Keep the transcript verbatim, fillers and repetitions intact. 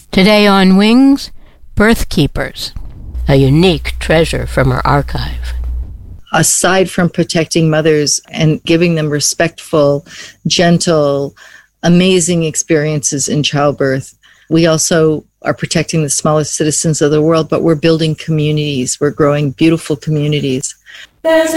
Today on Wings, Birth Keepers, a unique treasure from our archive. Aside from protecting mothers and giving them respectful, gentle, amazing experiences in childbirth, we also are protecting the smallest citizens of the world, but we're building communities. We're growing beautiful communities. There's